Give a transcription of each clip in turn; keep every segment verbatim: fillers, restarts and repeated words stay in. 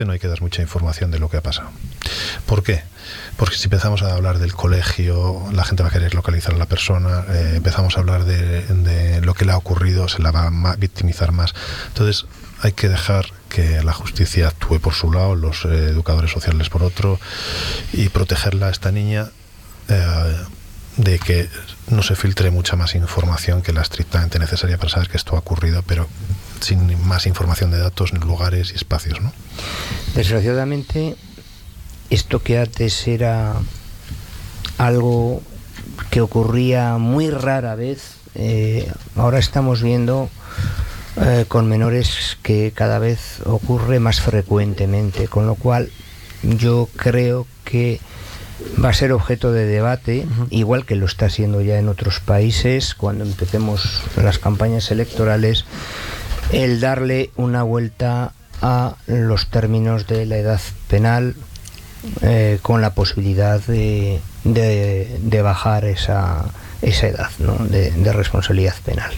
no hay que dar mucha información de lo que ha pasado. ¿Por qué? Porque si empezamos a hablar del colegio, la gente va a querer localizar a la persona, eh, empezamos a hablar de, de lo que le ha ocurrido, se la va a victimizar más. Entonces hay que dejar que la justicia actúe por su lado, los eh, educadores sociales por otro, y protegerla a esta niña eh, de que no se filtre mucha más información que la estrictamente necesaria para saber que esto ha ocurrido, pero sin más información de datos, lugares y espacios, ¿no? Desgraciadamente, esto que antes era algo que ocurría muy rara vez, eh, ahora estamos viendo eh, con menores que cada vez ocurre más frecuentemente, con lo cual yo creo que va a ser objeto de debate, uh-huh. igual que lo está siendo ya en otros países, cuando empecemos las campañas electorales, el darle una vuelta a los términos de la edad penal, eh, con la posibilidad de, de, de bajar esa, esa edad, ¿no? de, de responsabilidad penal.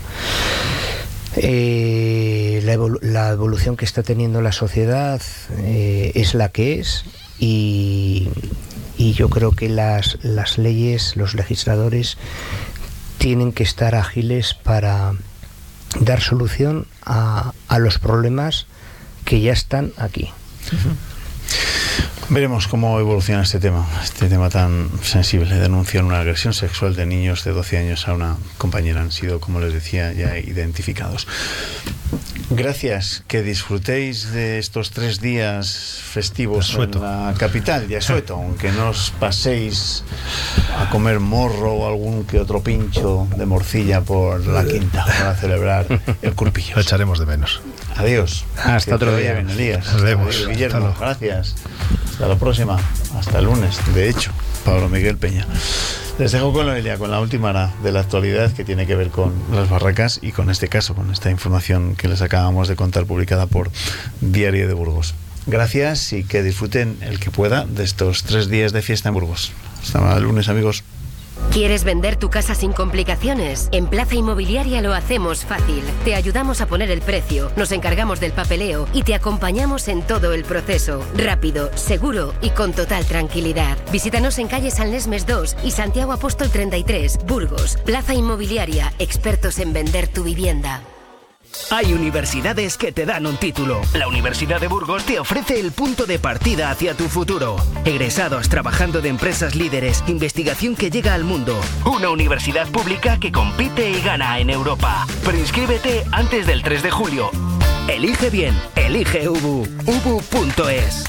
Eh, la, evolu- la evolución que está teniendo la sociedad eh, es la que es, y, y yo creo que las, las leyes, los legisladores tienen que estar ágiles para dar solución a, a los problemas que ya están aquí. Uh-huh. Veremos cómo evoluciona este tema, este tema tan sensible. Denunciar una agresión sexual de niños de doce años a una compañera. Han sido, como les decía, ya identificados. Gracias, que disfrutéis de estos tres días festivos en la capital de Asueto, aunque no os paséis a comer morro o algún que otro pincho de morcilla por la quinta para celebrar el Curpillos. Lo echaremos de menos. Adiós. Hasta que otro día. Elías. Nos vemos. Adiós, Guillermo, gracias. Hasta la próxima. Hasta el lunes, de hecho. Pablo Miguel Peña. Les dejo con Noelia, con la última hora de la actualidad que tiene que ver con las barracas y con este caso, con esta información que les acabamos de contar, publicada por Diario de Burgos. Gracias y que disfruten el que pueda de estos tres días de fiesta en Burgos. Hasta el lunes, amigos. ¿Quieres vender tu casa sin complicaciones? En Plaza Inmobiliaria lo hacemos fácil. Te ayudamos a poner el precio, nos encargamos del papeleo y te acompañamos en todo el proceso. Rápido, seguro y con total tranquilidad. Visítanos en calle San Lesmes dos y Santiago Apóstol treinta y tres, Burgos. Plaza Inmobiliaria, expertos en vender tu vivienda. Hay universidades que te dan un título. La Universidad de Burgos te ofrece el punto de partida hacia tu futuro. Egresados trabajando de empresas líderes, investigación que llega al mundo. Una universidad pública que compite y gana en Europa. Preinscríbete antes del tres de julio. Elige bien, elige U B U. U B U punto es.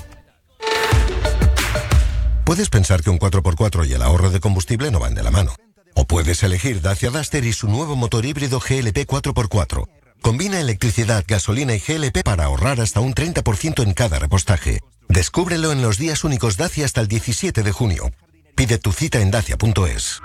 Puedes pensar que un cuatro por cuatro y el ahorro de combustible no van de la mano. O puedes elegir Dacia Duster y su nuevo motor híbrido G L P cuatro por cuatro. Combina electricidad, gasolina y G L P para ahorrar hasta un treinta por ciento en cada repostaje. Descúbrelo en los días únicos Dacia hasta el diecisiete de junio. Pide tu cita en dacia punto es.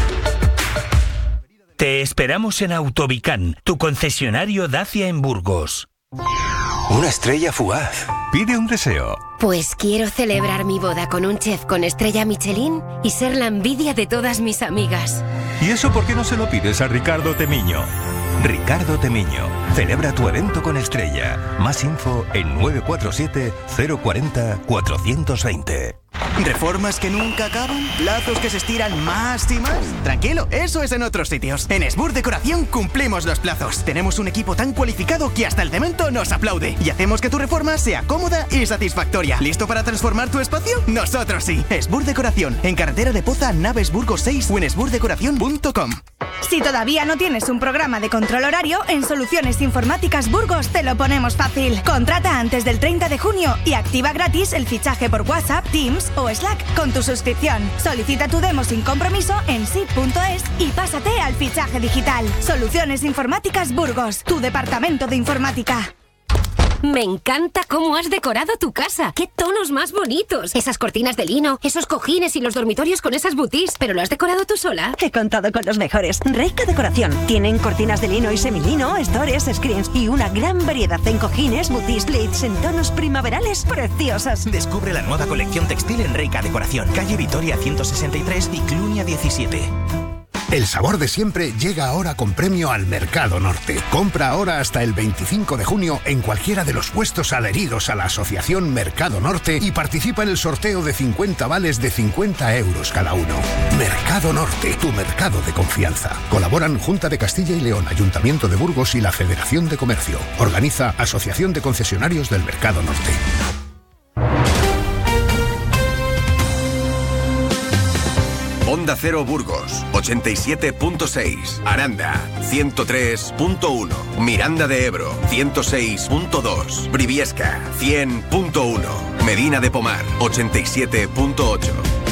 Te esperamos en Autovicán, tu concesionario Dacia en Burgos. Una estrella fugaz. Pide un deseo. Pues quiero celebrar mi boda con un chef con estrella Michelin y ser la envidia de todas mis amigas. ¿Y eso por qué no se lo pides a Ricardo Temiño? Ricardo Temiño, celebra tu evento con estrella. Más info en nueve cuatro siete, cero cuatro cero, cuatro dos cero. ¿Reformas que nunca acaban? ¿Plazos que se estiran más y más? Tranquilo, eso es en otros sitios. En Esbur Decoración cumplimos los plazos. Tenemos un equipo tan cualificado que hasta el cemento nos aplaude. Y hacemos que tu reforma sea cómoda y satisfactoria. ¿Listo para transformar tu espacio? Nosotros sí. Esbur Decoración, en carretera de Poza, Naves Burgos seis o en esbur decoración punto com. Si todavía no tienes un programa de control horario, en Soluciones Informáticas Burgos te lo ponemos fácil. Contrata antes del treinta de junio y activa gratis el fichaje por WhatsApp, Teams o Slack con tu suscripción. Solicita tu demo sin compromiso en S I P punto es y pásate al fichaje digital. Soluciones Informáticas Burgos, tu departamento de informática. Me encanta cómo has decorado tu casa. ¡Qué tonos más bonitos! Esas cortinas de lino, esos cojines y los dormitorios con esas boutis. ¿Pero lo has decorado tú sola? He contado con los mejores. Reika Decoración. Tienen cortinas de lino y semilino, stores, screens y una gran variedad en cojines, boutis, blades en tonos primaverales preciosas. Descubre la nueva colección textil en Reika Decoración. Calle Vitoria ciento sesenta y tres y Clunia diecisiete. El sabor de siempre llega ahora con premio al Mercado Norte. Compra ahora hasta el veinticinco de junio en cualquiera de los puestos adheridos a la Asociación Mercado Norte y participa en el sorteo de cincuenta vales de cincuenta euros cada uno. Mercado Norte, tu mercado de confianza. Colaboran Junta de Castilla y León, Ayuntamiento de Burgos y la Federación de Comercio. Organiza Asociación de Concesionarios del Mercado Norte. Onda Cero Burgos, ochenta y siete punto seis. Aranda, ciento tres punto uno. Miranda de Ebro, ciento seis punto dos. Briviesca, cien punto uno. Medina de Pomar, ochenta y siete punto ocho.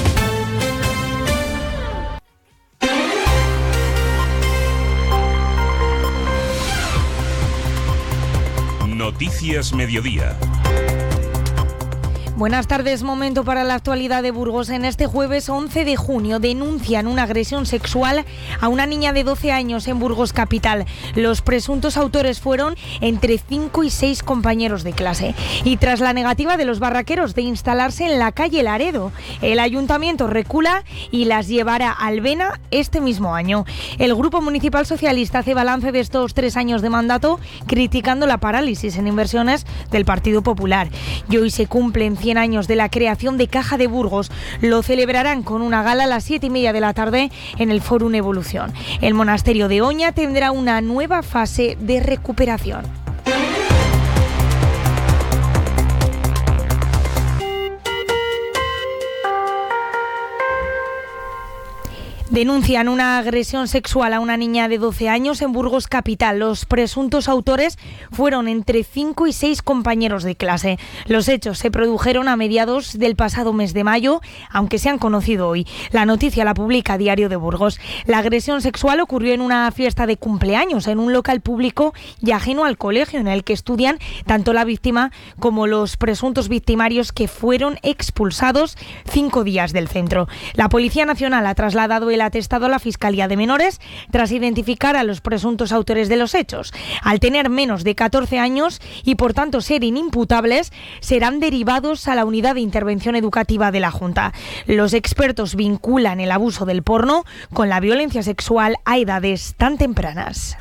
Noticias Mediodía. Buenas tardes, momento para la actualidad de Burgos. En este jueves once de junio denuncian una agresión sexual a una niña de doce años en Burgos capital. Los presuntos autores fueron entre cinco y seis compañeros de clase. Y tras la negativa de los barraqueros de instalarse en la calle Laredo, el ayuntamiento recula y las llevará a Albena este mismo año. El Grupo Municipal Socialista hace balance de estos tres años de mandato, criticando la parálisis en inversiones del Partido Popular. Y hoy se cumplen cien años de la creación de Caja de Burgos. Lo celebrarán con una gala a las siete y media de la tarde en el Fórum Evolución. El monasterio de Oña tendrá una nueva fase de recuperación. Denuncian una agresión sexual a una niña de doce años en Burgos capital. Los presuntos autores fueron entre cinco y seis compañeros de clase. Los hechos se produjeron a mediados del pasado mes de mayo, aunque se han conocido hoy. La noticia la publica Diario de Burgos. La agresión sexual ocurrió en una fiesta de cumpleaños en un local público y ajeno al colegio, en el que estudian tanto la víctima como los presuntos victimarios, que fueron expulsados cinco días del centro. La Policía Nacional ha trasladado el atestado a la Fiscalía de Menores tras identificar a los presuntos autores de los hechos. Al tener menos de catorce años y por tanto ser inimputables, serán derivados a la Unidad de Intervención Educativa de la Junta. Los expertos vinculan el abuso del porno con la violencia sexual a edades tan tempranas.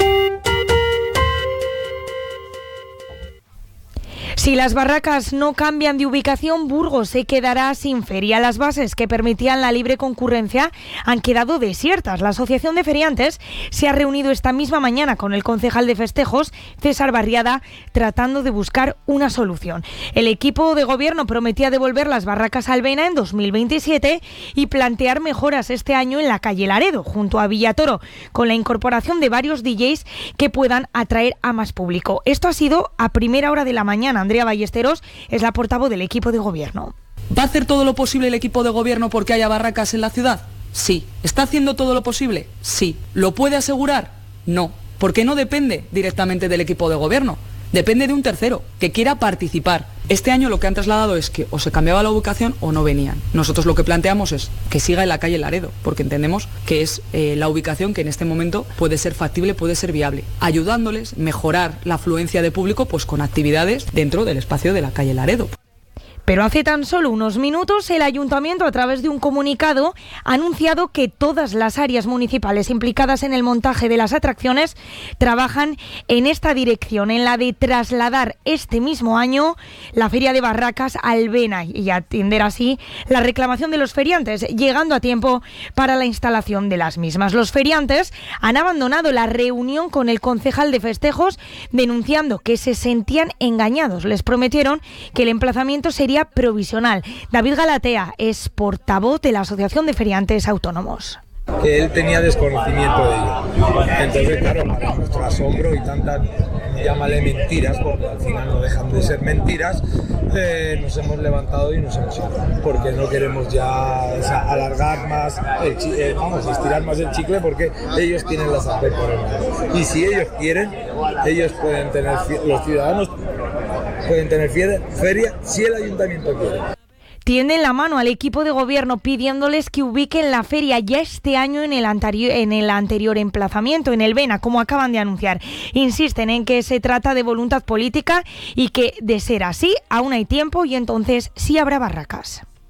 Si las barracas no cambian de ubicación, Burgos se quedará sin feria. Las bases que permitían la libre concurrencia han quedado desiertas. La Asociación de Feriantes se ha reunido esta misma mañana con el concejal de festejos, César Barriada, tratando de buscar una solución. El equipo de gobierno prometía devolver las barracas a Albena en dos mil veintisiete y plantear mejoras este año en la calle Laredo, junto a Villatoro, con la incorporación de varios D Js que puedan atraer a más público. Esto ha sido a primera hora de la mañana. Andrea Ballesteros es la portavoz del equipo de gobierno. ¿Va a hacer todo lo posible el equipo de gobierno porque haya barracas en la ciudad? Sí. ¿Está haciendo todo lo posible? Sí. ¿Lo puede asegurar? No. Porque no depende directamente del equipo de gobierno. Depende de un tercero que quiera participar. Este año lo que han trasladado es que o se cambiaba la ubicación o no venían. Nosotros lo que planteamos es que siga en la calle Laredo, porque entendemos que es eh, la ubicación que en este momento puede ser factible, puede ser viable, ayudándoles a mejorar la afluencia de público pues con actividades dentro del espacio de la calle Laredo. Pero hace tan solo unos minutos el Ayuntamiento, a través de un comunicado, ha anunciado que todas las áreas municipales implicadas en el montaje de las atracciones trabajan en esta dirección, en la de trasladar este mismo año la Feria de Barracas a Albena y atender así la reclamación de los feriantes, llegando a tiempo para la instalación de las mismas. Los feriantes han abandonado la reunión con el concejal de festejos, denunciando que se sentían engañados. Les prometieron que el emplazamiento sería provisional. David Galatea es portavoz de la Asociación de Feriantes Autónomos. Que él tenía desconocimiento de ello. Entonces, claro, para nuestro asombro y tantas, llámale mentiras, porque al final no dejan de ser mentiras, eh, nos hemos levantado y nos hemos ido. Porque no queremos ya o sea, alargar más, el chi- eh, vamos, estirar más el chicle, porque ellos tienen la sartén por el mango. Y si ellos quieren, ellos pueden tener, los ciudadanos pueden tener feria si el ayuntamiento quiere. Tienden la mano al equipo de gobierno pidiéndoles que ubiquen la feria ya este año en el anterior, en el anterior emplazamiento, en el Vena, como acaban de anunciar. Insisten en que se trata de voluntad política y que, de ser así, aún hay tiempo y entonces sí habrá barracas.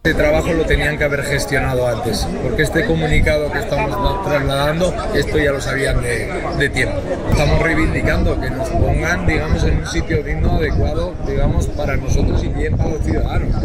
Este trabajo lo tenían que haber gestionado antes, porque este comunicado que estamos trasladando, esto ya lo sabían de, de tiempo. Estamos reivindicando que nos pongan, digamos, en un sitio digno, adecuado, digamos, para nosotros y bien para los ciudadanos.